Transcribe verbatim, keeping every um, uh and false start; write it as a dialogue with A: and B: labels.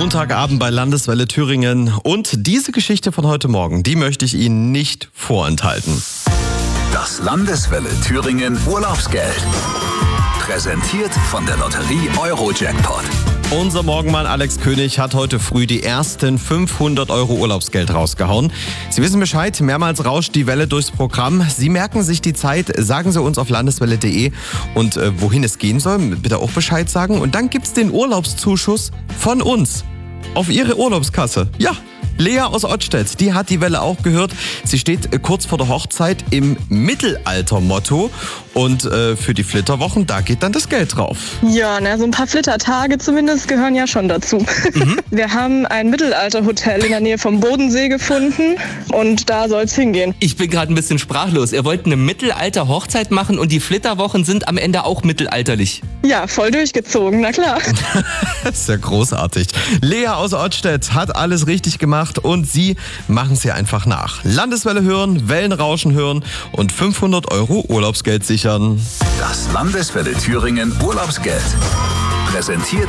A: Montagabend bei Landeswelle Thüringen. Und diese Geschichte von heute Morgen, die möchte ich Ihnen nicht vorenthalten.
B: Das Landeswelle Thüringen Urlaubsgeld. Präsentiert von der Lotterie Euro-Jackpot.
A: Unser Morgenmann Alex König hat heute früh die ersten fünfhundert Euro Urlaubsgeld rausgehauen. Sie wissen Bescheid, mehrmals rauscht die Welle durchs Programm. Sie merken sich die Zeit, sagen Sie uns auf landeswelle punkt de und äh, wohin es gehen soll, bitte auch Bescheid sagen. Und dann gibt's den Urlaubszuschuss von uns auf Ihre Urlaubskasse. Ja. Lea aus Ottstedt, die hat die Welle auch gehört. Sie steht kurz vor der Hochzeit im Mittelalter-Motto. Und äh, für die Flitterwochen, da geht dann das Geld drauf.
C: Ja, na, so ein paar Flittertage zumindest gehören ja schon dazu. Mhm. Wir haben ein Mittelalter-Hotel in der Nähe vom Bodensee gefunden und da soll's hingehen.
D: Ich bin gerade ein bisschen sprachlos. Ihr wollt eine Mittelalter-Hochzeit machen und die Flitterwochen sind am Ende auch mittelalterlich.
C: Ja, voll durchgezogen, na klar.
A: Das ist ja großartig. Lea aus Ottstedt hat alles richtig gemacht und Sie machen es ihr einfach nach. Landeswelle hören, Wellenrauschen hören und fünfhundert Euro Urlaubsgeld sichern.
B: Das Landeswelle Thüringen Urlaubsgeld. Präsentiert